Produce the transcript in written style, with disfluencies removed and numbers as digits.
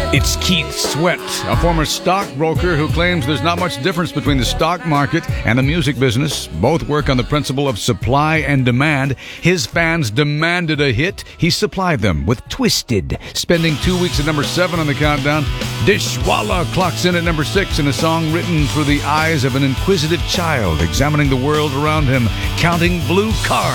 It's Keith Sweat, a former stockbroker who claims there's not much difference between the stock market and the music business. Both work on the principle of supply and demand. His fans demanded a hit. He supplied them with Twisted, spending 2 weeks at number 7 on the countdown. Dishwalla clocks in at number 6 in a song written through the eyes of an inquisitive child examining the world around him, counting blue cards.